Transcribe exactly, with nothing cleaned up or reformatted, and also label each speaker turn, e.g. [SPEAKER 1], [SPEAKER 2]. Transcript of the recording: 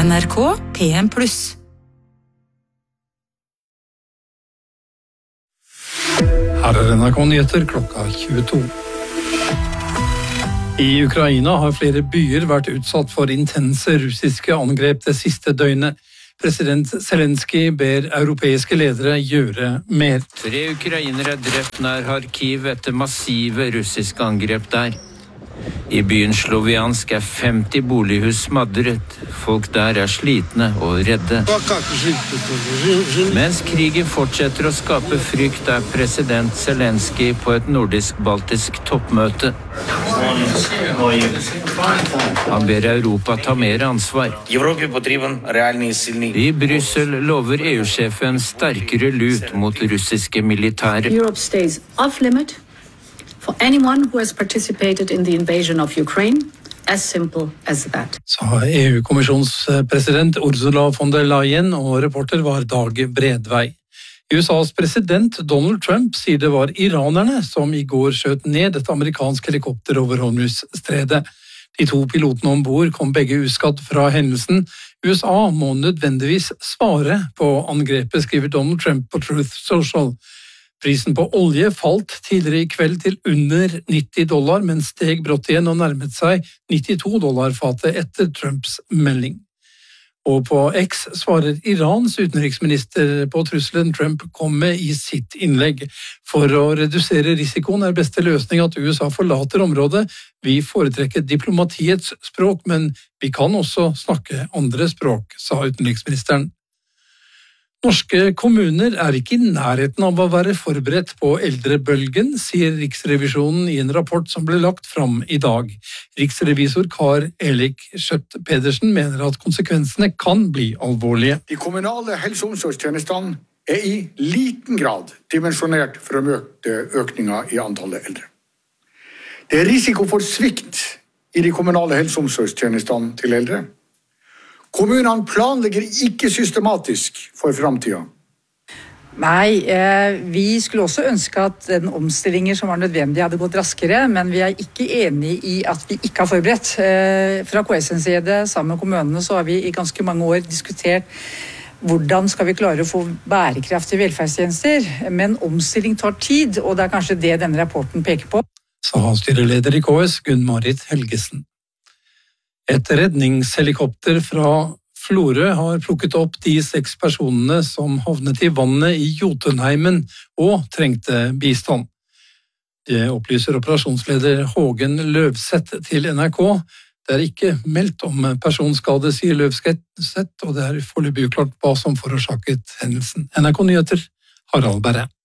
[SPEAKER 1] N R K P M pluss.
[SPEAKER 2] Her er N R K-nyheter klokka tjueto. I Ukraina har flere byer vært utsatt for intense russiske angrep det siste døgnet. President Zelensky ber europeiske ledere gjøre mer.
[SPEAKER 3] Tre ukrainere er drept nær Kharkiv etter massive russiske angrep der. I byen Sloviansk er femti bolighus smadret. Folk der er slitne og redde. Mens krigen fortsetter å skape frykt, er president Zelensky på et nordisk-baltisk toppmøte. Han ber Europa ta mer ansvar. I Brussel lover E U-sjefen sterkere lut mot russiske militære.
[SPEAKER 4] Europe stays off limit for anyone who has participated in the invasion of Ukraine, as simple as that.
[SPEAKER 2] Sa E U-kommisjonspresident Ursula von der Leyen, og reporter var Dag Bredvei. U S A's president Donald Trump sier det var iranerne som i går skjøt ned et amerikansk helikopter over Hormuz-stredet. De to pilotene ombord kom begge uskadd fra hendelsen. U S A må nødvendigvis svare på angrepet, skriver Donald Trump på Truth Social. Prisen på olje falt tidligere i kveld til under nitti dollar, men steg brått igjen og nærmet seg nittito dollar fatet etter Trumps melding. Og på X svarer Irans utenriksminister på trusselen Trump kom med i sitt innlegg. For å redusere risikoen er beste løsning at U S A forlater området. Vi foretrekker diplomatiets språk, men vi kan også snakke andre språk, sa utenriksministeren. Norske kommuner er ikke i nærheten av å være forberedt på eldrebølgen, sier Riksrevisjonen i en rapport som ble lagt fram i dag. Riksrevisor Kar Elik Schjøtt-Pedersen mener at konsekvensene kan bli alvorlige.
[SPEAKER 5] De kommunale helse- og omsorgstjenestene er i liten grad dimensjonert for å møte økningen i antallet eldre. Det er risiko for svikt i de kommunale helse- og omsorgstjenestene til eldre. Kommunene planlegger ikke systematisk for fremtiden.
[SPEAKER 6] Nei, eh, vi skulle også ønske at den omstillingen som var nødvendig hadde gått raskere, men vi er ikke enige i at vi ikke har forberedt. Eh, fra K S N side, sammen med kommunene, så har vi i ganske mange år diskutert hvordan skal vi klare å få bærekraftige velferdstjenester, men omstilling tar tid, og det er kanskje det denne rapporten peker på.
[SPEAKER 2] Sa styreleder i K S, Gunn-Marit Helgesen. Et redningshelikopter fra Florø har plukket opp de seks personene som havnet i vannet i Jotunheimen og trengte bistand. Det opplyser operasjonsleder Hågen Løvseth til N R K. Det er ikke meldt om personskade, sier Løvseth, og det er foreløpig uklart hva som forårsaket hendelsen. N R K-nyheter, Harald Berre.